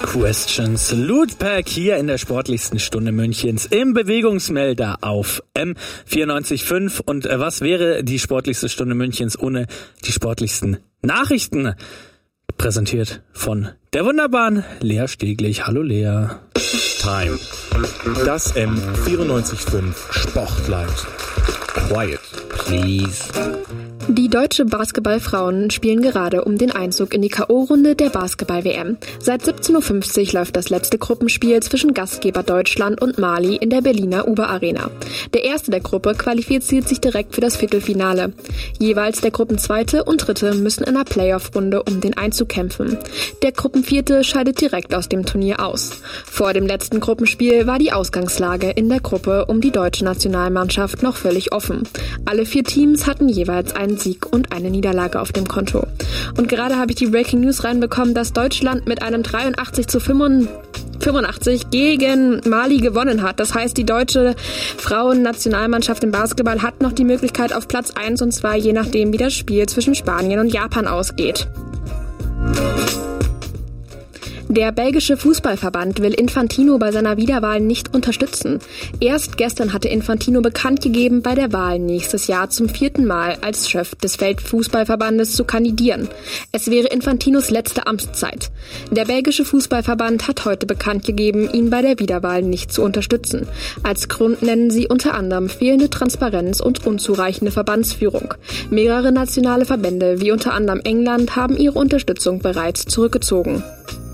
Questions. Lootpack hier in der sportlichsten Stunde Münchens im Bewegungsmelder auf M94.5. Und was wäre die sportlichste Stunde Münchens ohne die sportlichsten Nachrichten? Präsentiert von der wunderbaren Lea Steglich. Hallo Lea. Time. Das M94.5 Sportlight. Quiet, please. Die deutsche Basketballfrauen spielen gerade um den Einzug in die K.O.-Runde der Basketball-WM. Seit 17.50 Uhr läuft das letzte Gruppenspiel zwischen Gastgeber Deutschland und Mali in der Berliner Uber-Arena. Der erste der Gruppe qualifiziert sich direkt für das Viertelfinale. Jeweils der Gruppenzweite und Dritte müssen in einer Playoff-Runde um den Einzug kämpfen. Der Gruppenvierte scheidet direkt aus dem Turnier aus. Vor dem letzten Gruppenspiel war die Ausgangslage in der Gruppe um die deutsche Nationalmannschaft noch völlig offen. Alle 4 Teams hatten jeweils einen Sieg und eine Niederlage auf dem Konto. Und gerade habe ich die Breaking News reinbekommen, dass Deutschland mit einem 83-85 gegen Mali gewonnen hat. Das heißt, die deutsche Frauen-Nationalmannschaft im Basketball hat noch die Möglichkeit auf Platz 1 und 2, je nachdem wie das Spiel zwischen Spanien und Japan ausgeht. Der belgische Fußballverband will Infantino bei seiner Wiederwahl nicht unterstützen. Erst gestern hatte Infantino bekannt gegeben, bei der Wahl nächstes Jahr zum 4. Mal als Chef des Weltfußballverbandes zu kandidieren. Es wäre Infantinos letzte Amtszeit. Der belgische Fußballverband hat heute bekannt gegeben, ihn bei der Wiederwahl nicht zu unterstützen. Als Grund nennen sie unter anderem fehlende Transparenz und unzureichende Verbandsführung. Mehrere nationale Verbände, wie unter anderem England, haben ihre Unterstützung bereits zurückgezogen.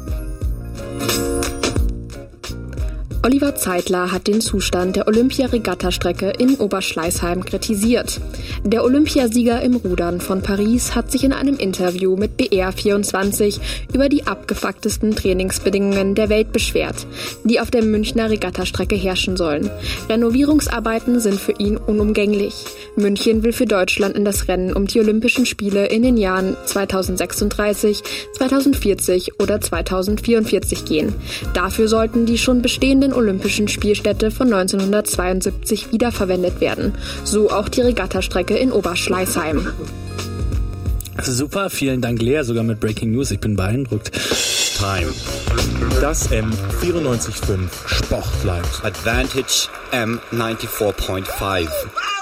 Oliver Zeitler hat den Zustand der Olympia-Regatta-Strecke in Oberschleißheim kritisiert. Der Olympiasieger im Rudern von Paris hat sich in einem Interview mit BR24 über die abgefucktesten Trainingsbedingungen der Welt beschwert, die auf der Münchner Regatta-Strecke herrschen sollen. Renovierungsarbeiten sind für ihn unumgänglich. München will für Deutschland in das Rennen um die Olympischen Spiele in den Jahren 2036, 2040 oder 2044 gehen. Dafür sollten die schon bestehenden Olympischen Spielstätte von 1972 wiederverwendet werden. So auch die Regattastrecke in Oberschleißheim. Super, vielen Dank Lea, sogar mit Breaking News, ich bin beeindruckt. Time. Das M94.5 Sportlight. Advantage M94.5.